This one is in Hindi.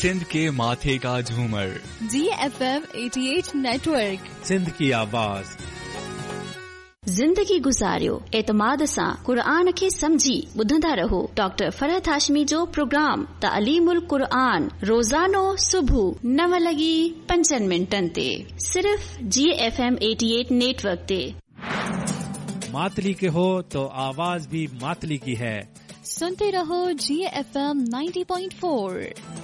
सिंध के माथे का झूमर, GFM 88 नेटवर्क, सिंध की आवाज। ज़िंदगी गुज़ारियो एतमाद सां क़ुरान खे समझी ॿुधंदा रहो। डॉक्टर फरहत हाशमी जो प्रोग्राम तालीमुल क़ुरान रोज़ानो सुबुह 9:05 ते सिर्फ GFM 88 नेटवर्क ते। मातली के हो तो आवाज भी मातली की है। सुनते रहो GFM 90.4।